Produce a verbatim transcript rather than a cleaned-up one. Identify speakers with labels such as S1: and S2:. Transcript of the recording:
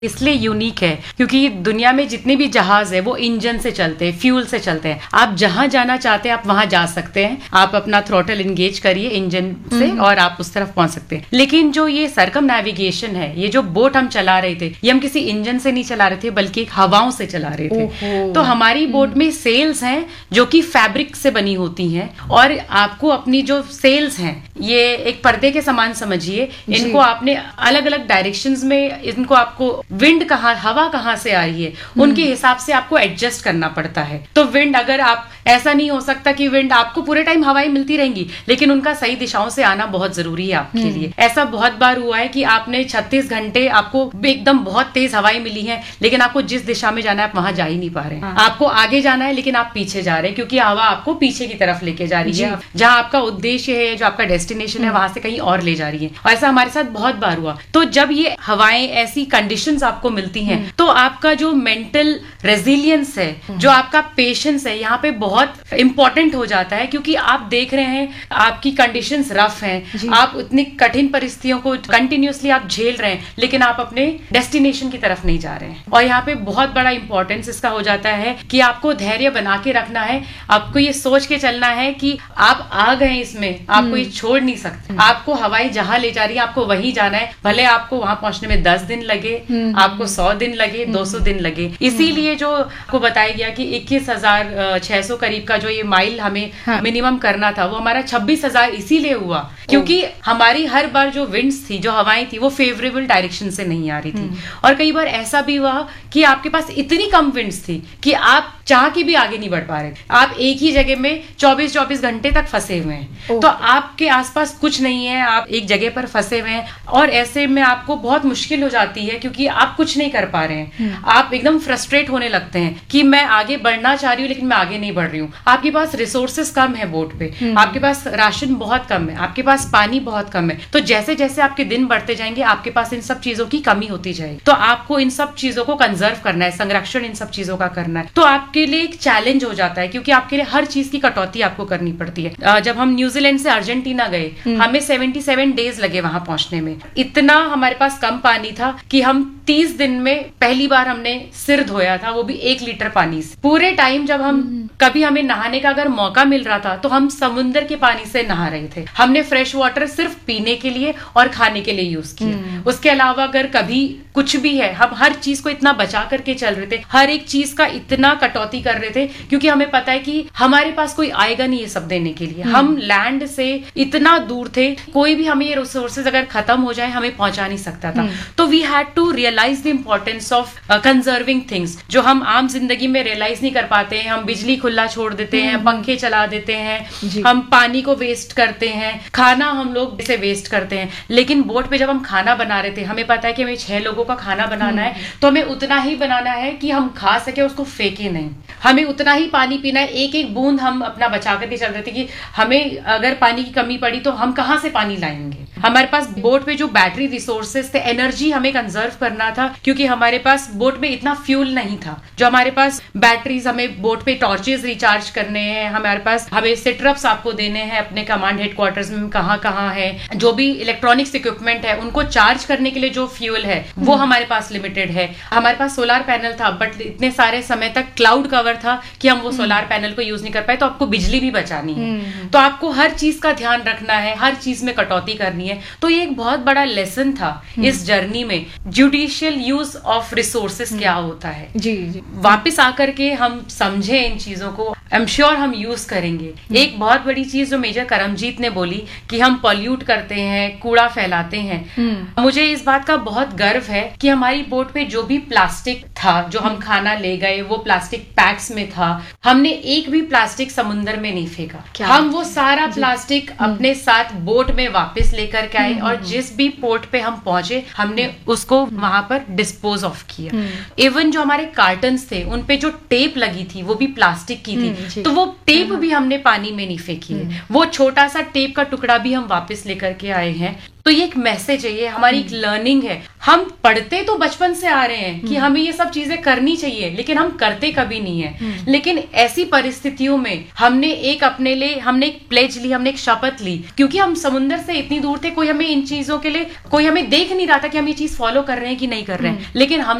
S1: इसलिए यूनिक है क्योंकि दुनिया में जितने भी जहाज है वो इंजन से चलते हैं, फ्यूल से चलते हैं। आप जहां जाना चाहते हैं आप वहां जा सकते हैं, आप अपना थ्रॉटल इंगेज करिए इंजन से और आप उस तरफ पहुंच सकते हैं। लेकिन जो ये सरकम नेविगेशन है, ये जो बोट हम चला रहे थे, ये हम किसी इंजन से नहीं चला रहे थे बल्कि हवाओं से चला रहे थे। तो हमारी बोट में सेल्स हैं जो कि फैब्रिक से बनी होती हैं और आपको अपनी जो सेल्स हैं ये एक पर्दे के समान समझिए, इनको आपने अलग अलग डायरेक्शंस में, इनको आपको विंड कहाँ, हवा कहाँ से आ रही है उनके हिसाब से आपको एडजस्ट करना पड़ता है। तो विंड, अगर आप, ऐसा नहीं हो सकता कि विंड आपको पूरे टाइम हवाएं मिलती रहेंगी, लेकिन उनका सही दिशाओं से आना बहुत जरूरी है आपके लिए। ऐसा बहुत बार हुआ है कि आपने छत्तीस घंटे आपको एकदम बहुत तेज हवाएं मिली हैं, लेकिन आपको जिस दिशा में जाना है आप वहां जा ही नहीं पा रहे हैं। आपको आगे जाना है लेकिन आप पीछे जा रहे हैं क्योंकि हवा आपको पीछे की तरफ लेके जा रही है, जहां आपका उद्देश्य है, जो आपका डेस्टिनेशन है वहां से कहीं और ले जा रही है। और ऐसा हमारे साथ बहुत बार हुआ। तो जब ये हवाएं, ऐसी कंडीशंस आपको मिलती हैं, तो आपका जो मेंटल रेजिलियंस है, जो आपका पेशेंस है, यहाँ पे बहुत इंपॉर्टेंट हो जाता है क्योंकि आप देख रहे हैं आपकी कंडीशंस रफ हैं, आप इतनी कठिन परिस्थितियों को कंटिन्यूअसली आप झेल रहे हैं, लेकिन आप अपने डेस्टिनेशन की तरफ नहीं जा रहे हैं। और यहाँ पे बहुत बड़ा इंपॉर्टेंस इसका हो जाता है कि आपको धैर्य बना के रखना है, आपको ये सोच के चलना है कि आप आ गए इसमें, आपको ये छोड़ नहीं सकते। आपको हवाई जहां ले जा रही है आपको वहीं जाना है, भले आपको वहां पहुंचने में दस दिन लगे, आपको सौ दिन लगे, दो सौ दिन लगे। इसीलिए जो आपको बताया गया कि इक्कीस हजार छह सौ करीब का जो ये माइल हमें हाँ। मिनिमम करना था, वो हमारा छब्बीस हजार इसीलिए हुआ क्योंकि हमारी हर बार जो विंड्स थी, जो हवाएं थी, वो फेवरेबल डायरेक्शन से नहीं आ रही थी। और कई बार ऐसा भी हुआ कि आपके पास इतनी कम विंड्स थी कि आप चाह के भी आगे नहीं बढ़ पा रहे, आप एक ही जगह में चौबीस चौबीस घंटे तक फंसे हुए हैं। तो आपके आसपास कुछ नहीं है, आप एक जगह पर फंसे हुए हैं और ऐसे में आपको बहुत मुश्किल हो जाती है क्योंकि आप कुछ नहीं कर पा रहे हैं। आप एकदम फ्रस्ट्रेट होने लगते हैं कि मैं आगे बढ़ना चाह रही हूँ लेकिन मैं आगे नहीं बढ़ रही हूँ। आपके पास रिसोर्सेस कम है बोट पे, आपके पास राशन बहुत कम है, आपके पास पानी बहुत कम है। तो जैसे जैसे आपके दिन बढ़ते जाएंगे आपके पास इन सब चीजों की कमी होती जाएगी। तो आपको इन सब चीजों को कंजर्व करना है, संरक्षण इन सब चीजों का करना है। तो आपके लिए एक चैलेंज हो जाता है क्योंकि आपके लिए हर चीज की कटौती आपको करनी पड़ती है। जब हम न्यूजीलैंड से अर्जेंटीना गए, हमें सतहत्तर डेज लगे वहां पहुंचने में। इतना हमारे पास कम पानी था कि हम तीस दिन में पहली बार हमने सिर धोया था, वो भी एक लीटर पानी से। पूरे टाइम जब हम कभी हमें नहाने का अगर मौका मिल रहा था तो हम समुद्र के पानी से नहा रहे थे। हमने फ्रेश वाटर सिर्फ पीने के लिए और खाने के लिए यूज किया। उसके अलावा अगर कभी कुछ भी है, हम हर चीज को इतना बचा करके चल रहे थे, हर एक चीज का इतना कटौती कर रहे थे क्योंकि हमें पता है कि हमारे पास कोई आएगा नहीं ये सब देने के लिए। हम लैंड से इतना दूर थे, कोई भी हमें ये रिसोर्सेज अगर खत्म हो जाए हमें पहुंचा नहीं सकता था। तो we had to realise the importance of conserving things, जो हम आम जिंदगी में रियलाइज नहीं कर पाते हैं। हम बिजली खुला छोड़ देते हैं, पंखे चला देते हैं, हम पानी को वेस्ट करते हैं, खाना हम लोग इसे वेस्ट करते हैं। लेकिन बोट पे जब हम खाना बना रहे थे, हमें पता है कि हमें छह लोगों का खाना बनाना है, तो हमें उतना ही बनाना है कि हम खा सके, उसको फेंके नहीं। हमें उतना ही पानी पीना है, एक एक बूंद हम अपना बचा करके चल रहे थे कि हमें अगर पानी की कमी पड़ी तो हम कहां से पानी लाएंगे। हमारे पास बोट पे जो बैटरी रिसोर्सेस थे, एनर्जी हमें कंजर्व करना था क्योंकि हमारे पास बोट में इतना फ्यूल नहीं था। जो हमारे पास बैटरीज, हमें बोट पे टॉर्चेस रिचार्ज करने हैं, हमारे पास हमें सिट्रप्स आपको देने हैं अपने कमांड हेडक्वार्टर्स में कहाँ कहाँ है, जो भी इलेक्ट्रॉनिक्स इक्विपमेंट है उनको चार्ज करने के लिए जो फ्यूल है वो हमारे पास लिमिटेड है। हमारे पास सोलर पैनल था बट इतने सारे समय तक क्लाउड कवर था कि हम वो सोलर पैनल को यूज नहीं कर पाए। तो आपको बिजली भी बचानी है, तो आपको हर चीज का ध्यान रखना है, हर चीज में कटौती करनी है। तो ये एक बहुत बड़ा लेसन था इस जर्नी में, जुडिशियल यूज ऑफ रिसोर्सेस क्या होता है। जी, जी। वापस आकर के हम समझे इन चीजों को, आई एम श्योर हम यूज करेंगे। एक बहुत बड़ी चीज जो मेजर करमजीत ने बोली कि हम पॉल्यूट करते हैं, कूड़ा फैलाते हैं, मुझे इस बात का बहुत गर्व है कि हमारी बोट पे जो भी प्लास्टिक था, जो हम खाना ले गए वो प्लास्टिक पैक्स में था, हमने एक भी प्लास्टिक समुद्र में नहीं फेंका। हम वो सारा प्लास्टिक अपने साथ बोट में वापस लेकर के आए और जिस भी पोर्ट पे हम पहुंचे हमने उसको वहां पर डिस्पोज ऑफ किया। इवन जो हमारे कार्टन्स थे उन पे जो टेप लगी थी वो भी प्लास्टिक की थी है, तो वो टेप भी हमने पानी में नहीं फेंकी है, वो छोटा सा टेप का टुकड़ा भी हम वापस लेकर के आए हैं। तो ये एक मैसेज है, ये हमारी एक लर्निंग है। हम पढ़ते तो बचपन से आ रहे हैं कि हमें ये सब चीजें करनी चाहिए, लेकिन हम करते कभी नहीं है। लेकिन ऐसी परिस्थितियों में हमने एक अपने लिए हमने एक प्लेज ली, हमने एक शपथ ली, क्योंकि हम समुद्र से इतनी दूर थे, कोई हमें इन चीजों के लिए कोई हमें देख नहीं रहा था कि हम ये चीज फॉलो कर रहे हैं कि नहीं कर रहे हैं, लेकिन हम